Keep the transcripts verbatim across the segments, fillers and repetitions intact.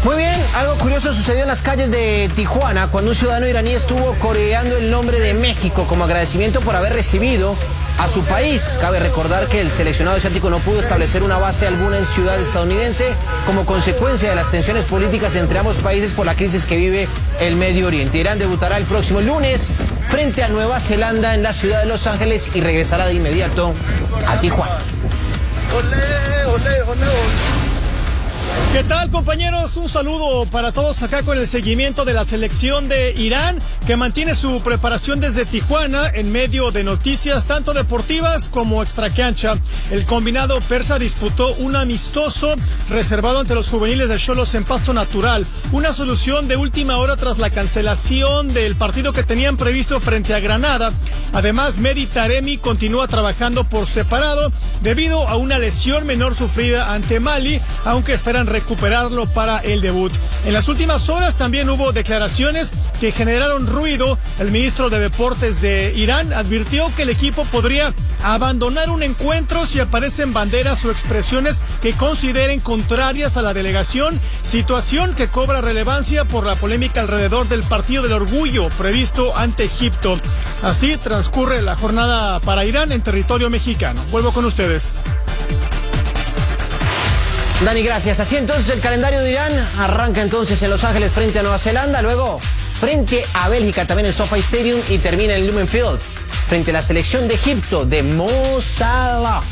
Muy bien, algo curioso sucedió en las calles de Tijuana cuando un ciudadano iraní estuvo coreando el nombre de México como agradecimiento por haber recibido a su país. Cabe recordar que el seleccionado asiático no pudo establecer una base alguna en ciudad estadounidense como consecuencia de las tensiones políticas entre ambos países por la crisis que vive el Medio Oriente. Irán debutará el próximo lunes frente a Nueva Zelanda en la ciudad de Los Ángeles y regresará de inmediato a Tijuana. Olé, olé, olé, olé. ¿Qué tal, compañeros? Un saludo para todos acá con el seguimiento de la selección de Irán, que mantiene su preparación desde Tijuana en medio de noticias tanto deportivas como extracancha. El combinado persa disputó un amistoso reservado ante los juveniles de Xolos en pasto natural, una solución de última hora tras la cancelación del partido que tenían previsto frente a Granada. Además, Mehdi Taremi continúa trabajando por separado debido a una lesión menor sufrida ante Mali, aunque esperan recuperarlo para el debut. En las últimas horas también hubo declaraciones que generaron ruido. El ministro de Deportes de Irán advirtió que el equipo podría abandonar un encuentro si aparecen banderas o expresiones que consideren contrarias a la delegación, situación que cobra relevancia por la polémica alrededor del partido del orgullo previsto ante Egipto. Así transcurre la jornada para Irán en territorio mexicano. Vuelvo con ustedes. Dani, gracias. Así entonces el calendario de Irán arranca entonces en Los Ángeles frente a Nueva Zelanda, luego frente a Bélgica también en SoFi Stadium y termina en Lumen Field frente a la selección de Egipto de Mo Salah.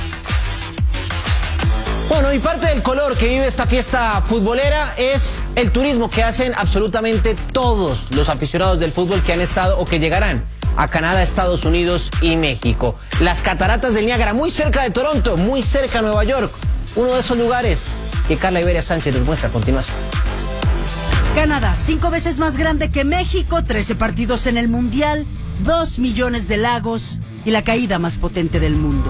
Bueno, y parte del color que vive esta fiesta futbolera es el turismo que hacen absolutamente todos los aficionados del fútbol que han estado o que llegarán a Canadá, Estados Unidos y México. Las cataratas del Niágara, muy cerca de Toronto, muy cerca de Nueva York. Uno de esos lugares que Carla Iberia Sánchez nos muestra a continuación. Canadá, cinco veces más grande que México, trece partidos en el Mundial, dos millones de lagos y la caída más potente del mundo.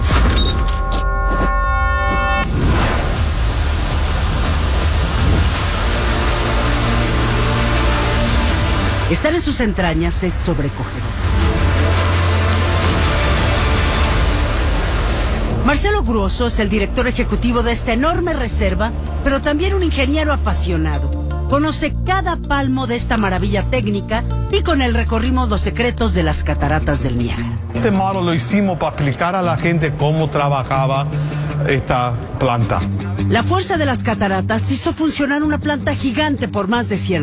Estar en sus entrañas es sobrecogedor. Marcelo Gruoso es el director ejecutivo de esta enorme reserva, pero también un ingeniero apasionado. Conoce cada palmo de esta maravilla técnica y con él recorrimos los secretos de las cataratas del Niágara. Este modelo lo hicimos para explicar a la gente cómo trabajaba esta planta. La fuerza de las cataratas hizo funcionar una planta gigante por más de cien años.